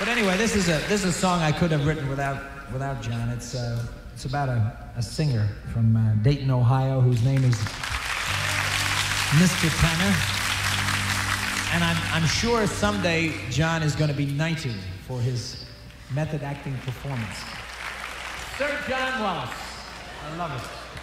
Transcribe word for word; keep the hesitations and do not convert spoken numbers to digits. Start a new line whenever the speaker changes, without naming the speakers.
But anyway, this is a this is a song I could have written without without John. It's uh, it's about a, a singer from uh, Dayton, Ohio, whose name is Mister Tanner. And I'm I'm sure someday John is going to be knighted for his method acting performance. Sir John Wallace. I love it.